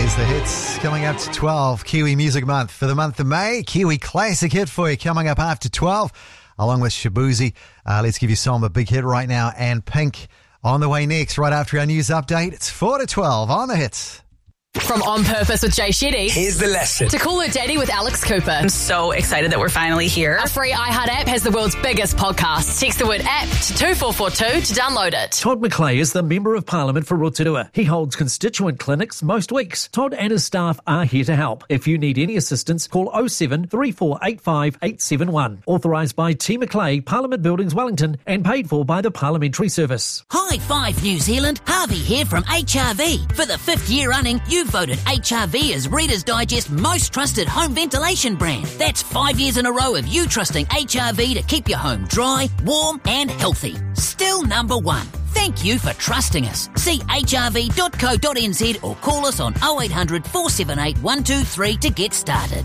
There's the hits coming up to 12. Kiwi Music Month for the month of May. Kiwi classic hit for you coming up after 12, along with Shabuzi. Let's give you some a big hit right now, and Pink on the way next, right after our news update. It's 4 to 12 on the hits. From On Purpose with Jay Shetty. Here's the lesson. To Call Her Daddy with Alex Cooper. I'm so excited that we're finally here. A free iHeart app has the world's biggest podcast. Text the word app to 2442 to download it. Todd McClay is the Member of Parliament for Rotorua. He holds constituent clinics most weeks. Todd and his staff are here to help. If you need any assistance, call 07 3485 871. Authorised by T McClay, Parliament Buildings, Wellington, and paid for by the Parliamentary Service. High five, New Zealand. Harvey here from HRV. For the 5th year running, you voted HRV as Reader's Digest most trusted home ventilation brand. That's 5 years in a row of you trusting HRV to keep your home dry, warm and healthy. Still number one. Thank you for trusting us. See hrv.co.nz or call us on 0800 478 123 to get started.